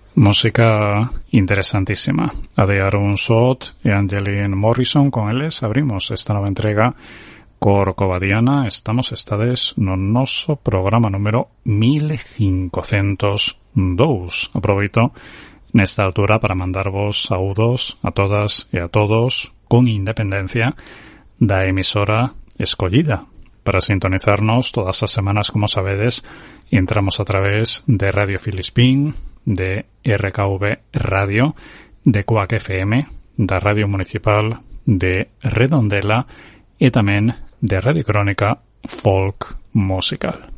Música interesantísima. A de Aaron Sot e Angeline Morrison, con eles abrimos esta nova entrega Corcovadiana. Estamos estades no noso programa número 1502. Aproveito nesta altura para mandarvos saúdos a todas e a todos con independencia da emisora escollida para sintonizarnos todas as semanas. Como sabedes, entramos a través de Radio Filispín, de RKV Radio, de Cuac FM, da Radio Municipal de Redondela e tamén de Radio Crónica Folk Musical.